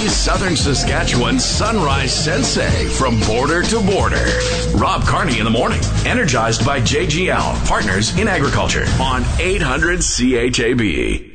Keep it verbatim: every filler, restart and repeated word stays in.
He's Southern Saskatchewan's sunrise sensei from border to border. Rob Carney in the morning, energized by J G L, partners in agriculture on eight hundred C H A B.